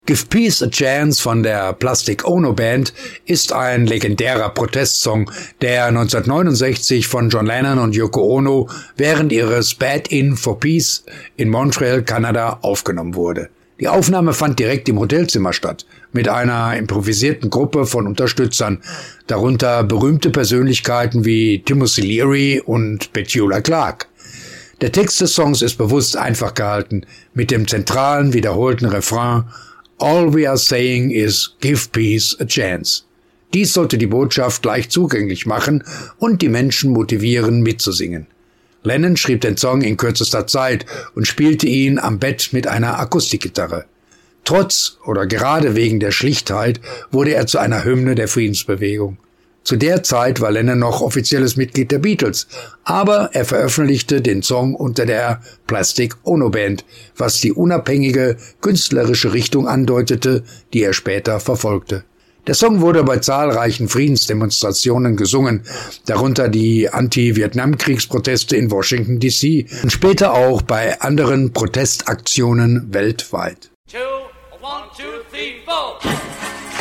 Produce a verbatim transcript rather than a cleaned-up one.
Give Peace a Chance von der Plastic Ono Band ist ein legendärer Protestsong, der neunzehnhundertneunundsechzig von John Lennon und Yoko Ono während ihres Bed-In for Peace in Montreal, Kanada, aufgenommen wurde. Die Aufnahme fand direkt im Hotelzimmer statt, mit einer improvisierten Gruppe von Unterstützern, darunter berühmte Persönlichkeiten wie Timothy Leary und Petula Clark. Der Text des Songs ist bewusst einfach gehalten, mit dem zentralen, wiederholten Refrain "All we are saying is give peace a chance". Dies sollte die Botschaft leicht zugänglich machen und die Menschen motivieren, mitzusingen. Lennon schrieb den Song in kürzester Zeit und spielte ihn am Bett mit einer Akustikgitarre. Trotz oder gerade wegen der Schlichtheit wurde er zu einer Hymne der Friedensbewegung. Zu der Zeit war Lennon noch offizielles Mitglied der Beatles, aber er veröffentlichte den Song unter der Plastic Ono Band, was die unabhängige künstlerische Richtung andeutete, die er später verfolgte. Der Song wurde bei zahlreichen Friedensdemonstrationen gesungen, darunter die Anti-Vietnamkriegsproteste in Washington D C und später auch bei anderen Protestaktionen weltweit. Two, one, two, three, four.